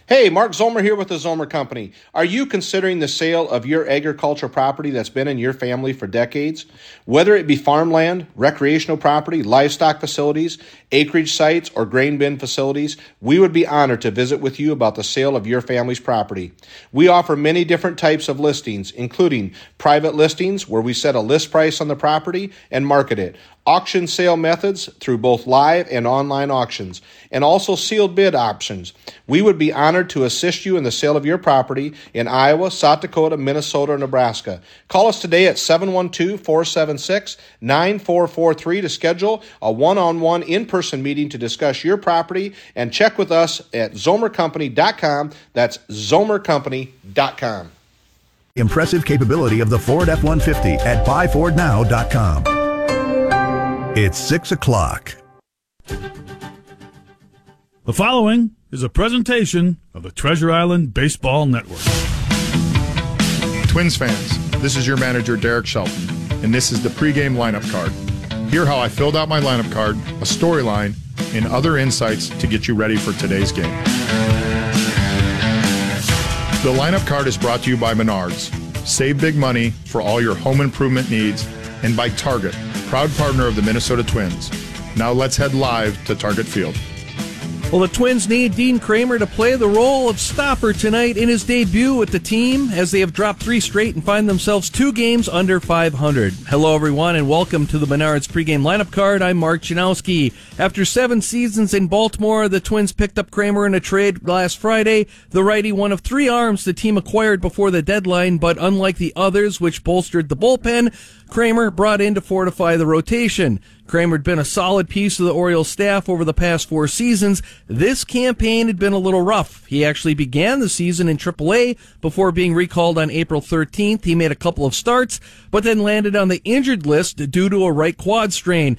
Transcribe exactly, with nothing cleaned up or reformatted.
Hey, Mark Zomer here with the Zomer Company. Are you considering the sale of your agricultural property that's been in your family for decades? Whether it be farmland, recreational property, livestock facilities, acreage sites, or grain bin facilities, we would be honored to visit with you about the sale of your family's property. We offer many different types of listings, including private listings where we set a list price on the property and market it, auction sale methods through both live and online auctions, and also sealed bid options. We would be honored to assist you in the sale of your property in Iowa, South Dakota, Minnesota, or Nebraska. Call us today at seven one two, four seven six, nine four four three to schedule a one-on-one in-person meeting to discuss your property, and check with us at zomer company dot com. That's zomer company dot com. Impressive capability of the Ford F one fifty at buy ford now dot com. It's six o'clock. The following is a presentation of the Treasure Island Baseball Network. Twins fans, this is your manager, Derek Shelton, and this is the pregame lineup card. Hear how I filled out my lineup card, a storyline, and other insights to get you ready for today's game. The lineup card is brought to you by Menards. Save big money for all your home improvement needs, and by Target, proud partner of the Minnesota Twins. Now let's head live to Target Field. Well, the Twins need Dean Kremer to play the role of stopper tonight in his debut with the team, as they have dropped three straight and find themselves two games under five hundred. Hello, everyone, and welcome to the Menards pregame lineup card. I'm Mark Janowski. After seven seasons in Baltimore, the Twins picked up Kremer in a trade last Friday. The righty, one of three arms the team acquired before the deadline, but unlike the others, which bolstered the bullpen, Kremer brought in to fortify the rotation. Kremer had been a solid piece of the Orioles staff over the past four seasons. This campaign had been a little rough. He actually began the season in triple A before being recalled on April thirteenth. He made a couple of starts, but then landed on the injured list due to a right quad strain.